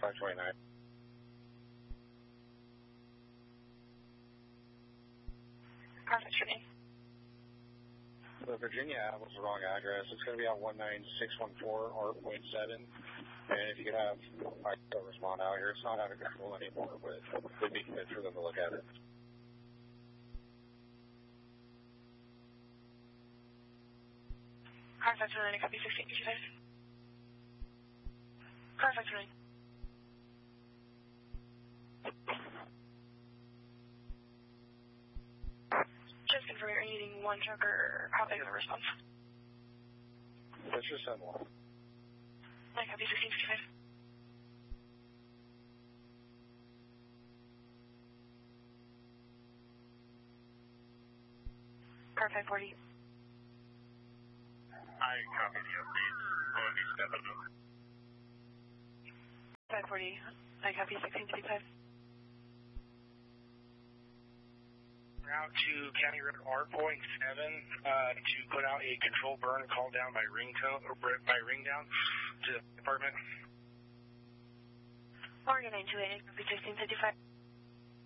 529. Perfect, your name. The Virginia Ave was the wrong address. It's going to be on 19614 R.7. And if you could have ISO respond out here, it's not out of control anymore, but it'd be good for them to look at it. Perfect, your name. Copy 1655. Perfect, your name. Just confirm you're needing one truck or how big of a response? Let's just send one. I copy 1655. Perfect, 40. I copy the update. Will be 7. 540. I copy 1655. Route to County Road R.7 to put out a control burn call down by ringtone or by ringdown to the department. Oregon 928, copy 1655.